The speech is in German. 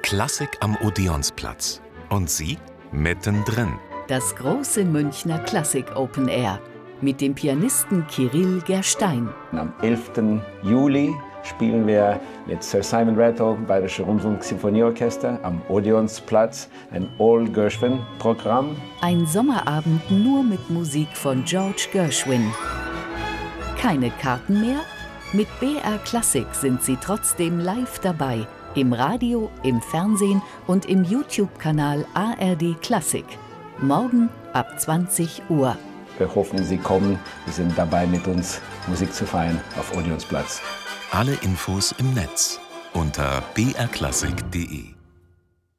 Klassik am Odeonsplatz. Und Sie mittendrin. Das große Münchner Klassik Open Air mit dem Pianisten Kirill Gerstein. Am 11. Juli spielen wir mit Sir Simon Rattle, Bayerische Rundfunk-Sinfonieorchester, am Odeonsplatz, ein All-Gershwin-Programm. Ein Sommerabend nur mit Musik von George Gershwin. Keine Karten mehr? Mit BR Klassik sind Sie trotzdem live dabei. Im Radio, im Fernsehen und im YouTube-Kanal ARD Klassik. Morgen ab 20 Uhr. Wir hoffen, Sie kommen. Sie sind dabei, mit uns Musik zu feiern auf Odeonsplatz. Alle Infos im Netz unter brklassik.de.